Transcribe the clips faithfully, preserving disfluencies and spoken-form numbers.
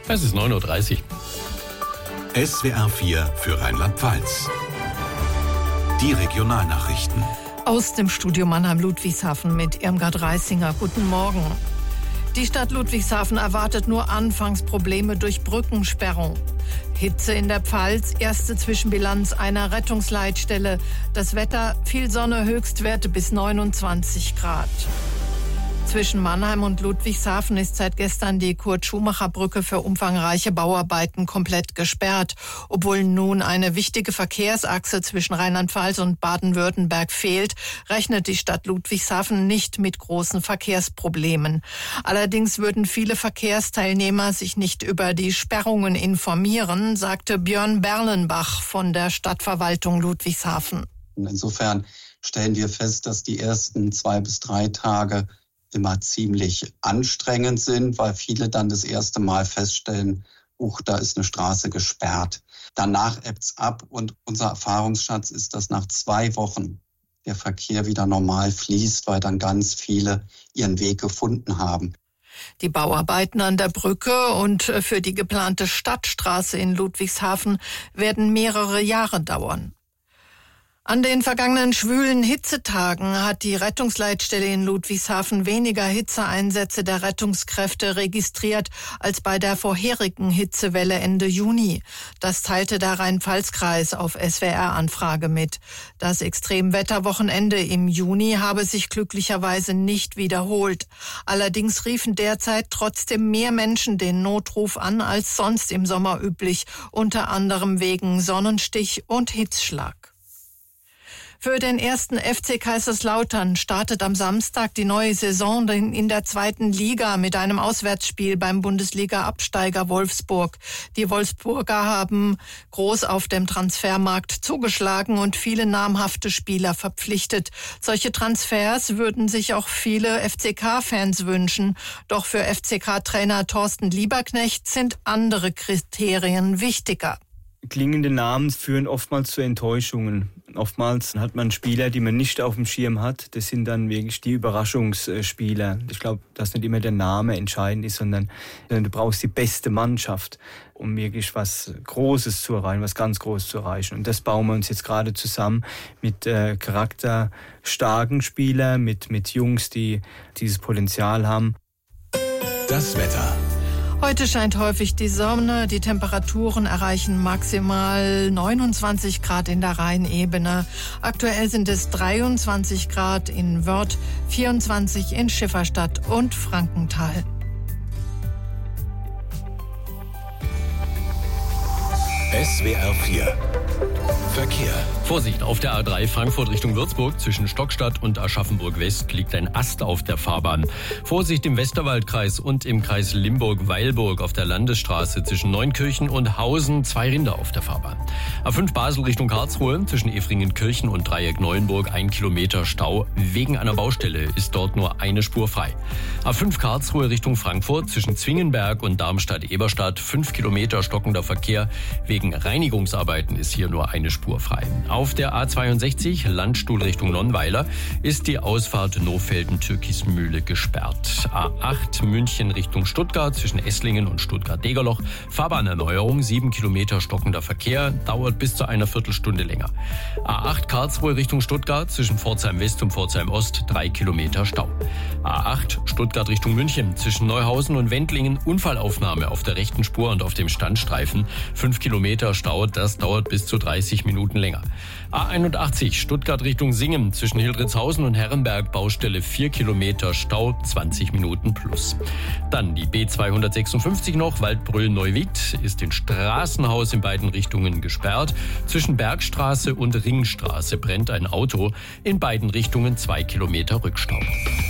Es ist neun Uhr dreißig. S W R vier für Rheinland-Pfalz. Die Regionalnachrichten. Aus dem Studio Mannheim-Ludwigshafen mit Irmgard Reisinger. Guten Morgen. Die Stadt Ludwigshafen erwartet nur anfangs Probleme durch Brückensperrung. Hitze in der Pfalz, erste Zwischenbilanz einer Rettungsleitstelle. Das Wetter, viel Sonne, Höchstwerte bis neunundzwanzig Grad. Zwischen Mannheim und Ludwigshafen ist seit gestern die Kurt-Schumacher-Brücke für umfangreiche Bauarbeiten komplett gesperrt. Obwohl nun eine wichtige Verkehrsachse zwischen Rheinland-Pfalz und Baden-Württemberg fehlt, rechnet die Stadt Ludwigshafen nicht mit großen Verkehrsproblemen. Allerdings würden viele Verkehrsteilnehmer sich nicht über die Sperrungen informieren, sagte Björn Berlenbach von der Stadtverwaltung Ludwigshafen. Insofern stellen wir fest, dass die ersten zwei bis drei Tage immer ziemlich anstrengend sind, weil viele dann das erste Mal feststellen, uch, da ist eine Straße gesperrt. Danach ebbt's ab und unser Erfahrungsschatz ist, dass nach zwei Wochen der Verkehr wieder normal fließt, weil dann ganz viele ihren Weg gefunden haben. Die Bauarbeiten an der Brücke und für die geplante Stadtstraße in Ludwigshafen werden mehrere Jahre dauern. An den vergangenen schwülen Hitzetagen hat die Rettungsleitstelle in Ludwigshafen weniger Hitzeeinsätze der Rettungskräfte registriert als bei der vorherigen Hitzewelle Ende Juni. Das teilte der Rhein-Pfalz-Kreis auf S W R-Anfrage mit. Das Extremwetterwochenende im Juni habe sich glücklicherweise nicht wiederholt. Allerdings riefen derzeit trotzdem mehr Menschen den Notruf an als sonst im Sommer üblich, unter anderem wegen Sonnenstich und Hitzschlag. Für den ersten F C Kaiserslautern startet am Samstag die neue Saison in der zweiten Liga mit einem Auswärtsspiel beim Bundesliga-Absteiger Wolfsburg. Die Wolfsburger haben groß auf dem Transfermarkt zugeschlagen und viele namhafte Spieler verpflichtet. Solche Transfers würden sich auch viele F C K-Fans wünschen. Doch für F C K-Trainer Thorsten Lieberknecht sind andere Kriterien wichtiger. Klingende Namen führen oftmals zu Enttäuschungen. Oftmals hat man Spieler, die man nicht auf dem Schirm hat. Das sind dann wirklich die Überraschungsspieler. Ich glaube, dass nicht immer der Name entscheidend ist, sondern du brauchst die beste Mannschaft, um wirklich was Großes zu erreichen, was ganz Großes zu erreichen. Und das bauen wir uns jetzt gerade zusammen mit äh, charakterstarken Spielern, mit, mit Jungs, die dieses Potenzial haben. Das Wetter. Heute scheint häufig die Sonne. Die Temperaturen erreichen maximal neunundzwanzig Grad in der Rheinebene. Aktuell sind es dreiundzwanzig Grad in Wörth, vierundzwanzig in Schifferstadt und Frankenthal. S W R vier Verkehr. Vorsicht, auf der A drei Frankfurt Richtung Würzburg zwischen Stockstadt und Aschaffenburg-West liegt ein Ast auf der Fahrbahn. Vorsicht im Westerwaldkreis und im Kreis Limburg-Weilburg auf der Landesstraße zwischen Neunkirchen und Hausen zwei Rinder auf der Fahrbahn. A fünf Basel Richtung Karlsruhe zwischen Efringen-Kirchen und Dreieck Neuenburg ein Kilometer Stau. Wegen einer Baustelle ist dort nur eine Spur frei. A fünf Karlsruhe Richtung Frankfurt zwischen Zwingenberg und Darmstadt-Eberstadt fünf Kilometer stockender Verkehr. Wegen Reinigungsarbeiten ist hier nur eine Spur frei. Auf der A zweiundsechzig Landstuhl Richtung Nonnweiler ist die Ausfahrt Nohfelden-Türkismühle gesperrt. A acht München Richtung Stuttgart zwischen Esslingen und Stuttgart-Degerloch. Fahrbahnerneuerung, sieben Kilometer stockender Verkehr, dauert bis zu einer Viertelstunde länger. A acht Karlsruhe Richtung Stuttgart zwischen Pforzheim West und Pforzheim Ost, drei Kilometer Stau. A acht Stuttgart Richtung München zwischen Neuhausen und Wendlingen, Unfallaufnahme auf der rechten Spur und auf dem Standstreifen, fünf Kilometer Stau, das dauert bis zu dreißig Minuten länger. A einundachtzig Stuttgart Richtung Singen zwischen Hildritzhausen und Herrenberg, Baustelle vier Kilometer Stau, zwanzig Minuten plus. Dann die B zweihundertsechsundfünfzig noch, Waldbröl-Neuwied ist in Straßenhaus in beiden Richtungen gesperrt. Zwischen Bergstraße und Ringstraße brennt ein Auto, in beiden Richtungen zwei Kilometer Rückstau.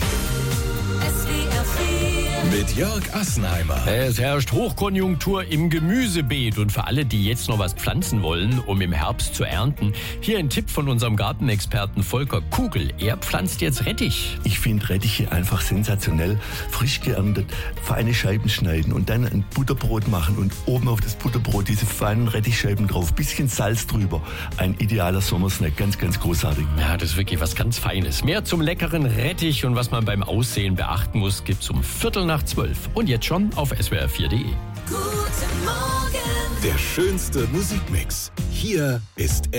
Mit Jörg Assenheimer. Es herrscht Hochkonjunktur im Gemüsebeet und für alle, die jetzt noch was pflanzen wollen, um im Herbst zu ernten, hier ein Tipp von unserem Gartenexperten Volker Kugel. Er pflanzt jetzt Rettich. Ich finde Rettiche einfach sensationell. Frisch geerntet, feine Scheiben schneiden und dann ein Butterbrot machen und oben auf das Butterbrot diese feinen Rettichscheiben drauf, bisschen Salz drüber. Ein idealer Sommersnack, ganz, ganz großartig. Ja, das ist wirklich was ganz Feines. Mehr zum leckeren Rettich und was man beim Aussehen beachten muss, gibt's um Viertel nach zwölf. Und jetzt schon auf S W R vier punkt de. Der schönste Musikmix. Hier ist